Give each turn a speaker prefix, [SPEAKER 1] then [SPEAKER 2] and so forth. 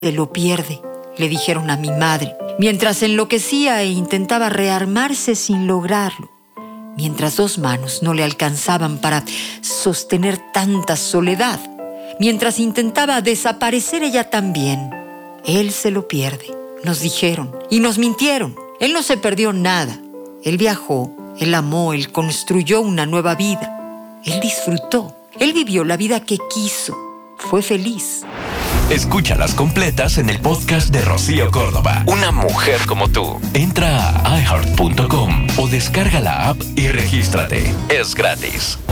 [SPEAKER 1] lo pierde, le dijeron a mi madre, mientras enloquecía e intentaba rearmarse sin lograrlo, mientras 2 manos no le alcanzaban para sostener tanta soledad, mientras intentaba desaparecer ella también. Él se lo pierde, nos dijeron, y nos mintieron. Él no se perdió nada. Él viajó, él amó, él construyó una nueva vida. Él disfrutó, él vivió la vida que quiso, fue feliz.
[SPEAKER 2] Escúchalas completas en el podcast de Rocío Córdoba. Una mujer como tú. Entra a iHeart.com o descarga la app y regístrate. Es gratis.